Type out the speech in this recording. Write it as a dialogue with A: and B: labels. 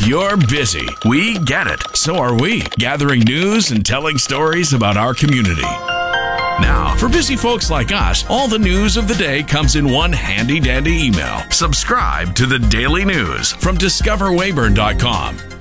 A: You're busy. We get it. So are we, gathering news and telling stories about our community. Now, for busy folks like us, all the news of the day comes in one handy-dandy email. Subscribe to the Daily News from DiscoverWeyburn.com.